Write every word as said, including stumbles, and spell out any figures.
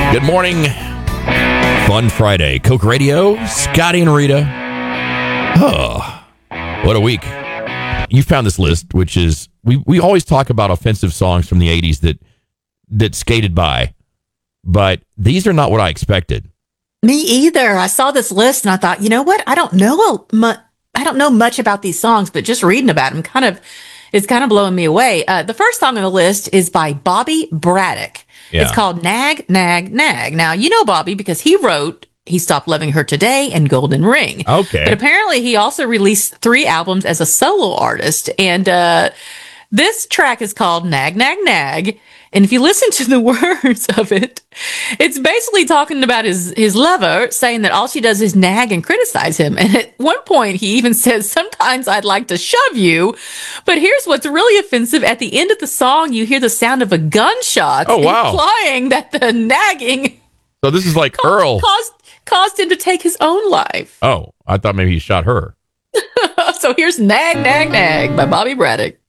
Good morning. Fun Friday. Coke Radio, Scotty and Rita. Oh, what a week. You found this list, which is, we, we always talk about offensive songs from the eighties that, that skated by, but these are not what I expected. Me either. I saw this list and I thought, you know what? I don't know mu- I don't know much about these songs, but just reading about them kind of is kind of blowing me away. Uh, the first song on the list is by Bobby Braddock. Yeah. It's called Nag, Nag, Nag. Now, you know Bobby because he wrote He Stopped Loving Her Today and Golden Ring. Okay. But apparently he also released three albums as a solo artist. And uh, this track is called Nag, Nag, Nag. And if you listen to the words of it, it's basically talking about his, his lover, saying that all she does is nag and criticize him. And at one point, he even says, sometimes I'd like to shove you. But here's what's really offensive. At the end of the song, you hear the sound of a gunshot. Oh, wow. Implying that the nagging So this is like caused, Earl. Caused, caused him to take his own life. Oh, I thought maybe he shot her. So here's Nag, Nag, Nag by Bobby Braddock.